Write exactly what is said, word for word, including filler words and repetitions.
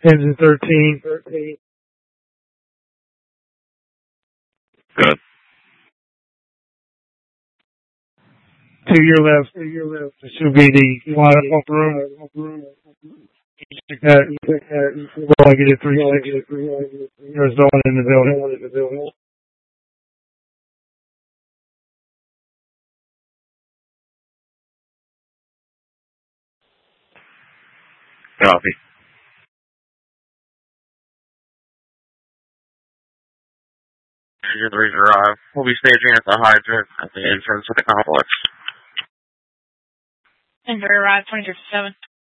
Engine thirteen. thirteen. Good. To your left. To your left. This should be the water pump room. You check that. You check that. Well, I get it three six. There's no one in the building. Copy. Engine three Drive. We'll be staging at the hydrant at the entrance of the complex. Engine arrived twenty-three seven.